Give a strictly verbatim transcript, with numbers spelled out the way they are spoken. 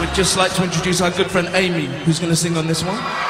we'd just like to introduce our good friend Amy, who's going to sing on this one.